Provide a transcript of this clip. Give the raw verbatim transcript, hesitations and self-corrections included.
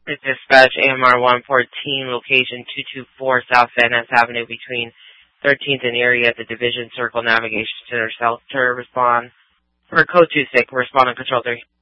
Dispatch A M R one fourteen, location two two four South Van Ness Avenue between thirteenth and Erie at the Division Circle Navigation Center South to respond. For code two six, respond on control three.